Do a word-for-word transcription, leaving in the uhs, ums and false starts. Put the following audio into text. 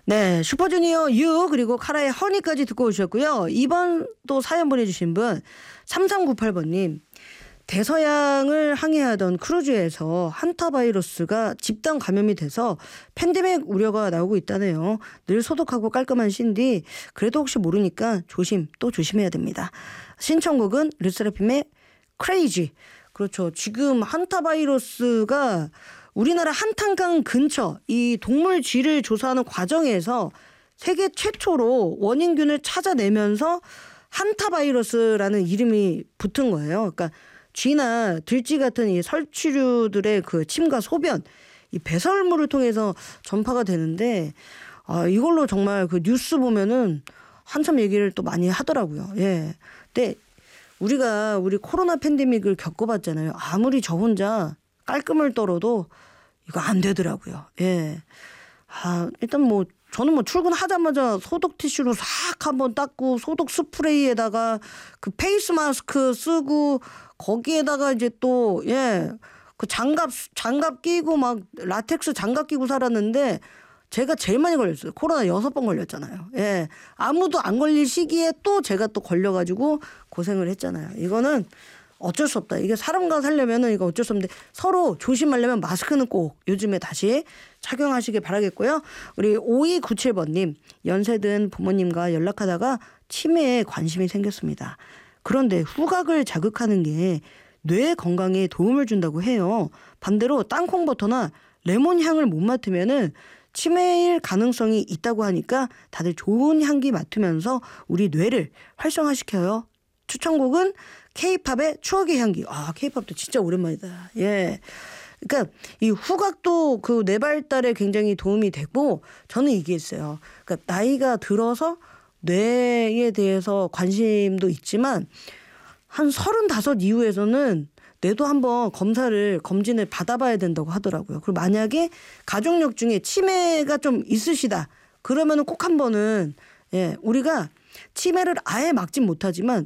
네, 슈퍼주니어 유 그리고 카라의 허니까지 듣고 오셨고요. 이번 또 사연 보내주신 분 삼삼구팔 번님. 대서양을 항해하던 크루즈에서 한타 바이러스가 집단 감염이 돼서 팬데믹 우려가 나오고 있다네요. 늘 소독하고 깔끔한 신디 그래도 혹시 모르니까 조심 또 조심해야 됩니다. 신청곡은 르세라핌의 크레이지. 그렇죠. 지금 한타 바이러스가 우리나라 한탄강 근처 이 동물쥐를 조사하는 과정에서 세계 최초로 원인균을 찾아내면서 한타 바이러스라는 이름이 붙은 거예요. 그러니까 쥐나 들쥐 같은 이 설치류들의 그 침과 소변, 이 배설물을 통해서 전파가 되는데 아, 이걸로 정말 그 뉴스 보면은 한참 얘기를 또 많이 하더라고요. 예. 근데 우리가 우리 코로나 팬데믹을 겪어봤잖아요. 아무리 저 혼자 깔끔을 떨어도 이거 안 되더라고요. 예. 아, 일단 뭐 저는 뭐 출근하자마자 소독 티슈로 싹 한번 닦고 소독 스프레이에다가 그 페이스 마스크 쓰고 거기에다가 이제 또 예. 그 장갑 장갑 끼고 막 라텍스 장갑 끼고 살았는데 제가 제일 많이 걸렸어요. 코로나 여섯 번 걸렸잖아요. 예. 아무도 안 걸릴 시기에 또 제가 또 걸려가지고 고생을 했잖아요. 이거는 어쩔 수 없다. 이게 사람과 살려면은 이거 어쩔 수 없는데 서로 조심하려면 마스크는 꼭 요즘에 다시 착용하시길 바라겠고요. 우리 오이구칠 번님 연세든 부모님과 연락하다가 치매에 관심이 생겼습니다. 그런데 후각을 자극하는 게 뇌 건강에 도움을 준다고 해요. 반대로 땅콩버터나 레몬 향을 못 맡으면은 치매일 가능성이 있다고 하니까 다들 좋은 향기 맡으면서 우리 뇌를 활성화시켜요. 추천곡은 K-팝의 추억의 향기. 아, K-팝도 진짜 오랜만이다. 예. 그러니까 이 후각도 그 뇌 발달에 굉장히 도움이 되고 저는 이게 있어요. 그러니까 나이가 들어서 뇌에 대해서 관심도 있지만 한 서른다섯 이후에서는 뇌도 한번 검사를 검진을 받아봐야 된다고 하더라고요. 그리고 만약에 가족력 중에 치매가 좀 있으시다. 그러면은 꼭 한번은 예, 우리가 치매를 아예 막진 못하지만